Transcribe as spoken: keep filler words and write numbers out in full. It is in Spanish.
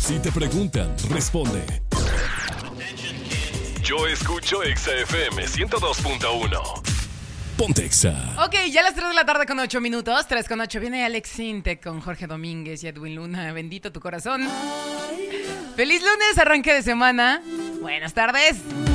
Si te preguntan, responde. Yo escucho Exa F M ciento dos punto uno. Ponte Exa. Ok, ya a las tres de la tarde con ocho minutos. tres con ocho viene Alex Intec con Jorge Domínguez y Edwin Luna. Bendito tu corazón. Feliz lunes, arranque de semana. Buenas tardes.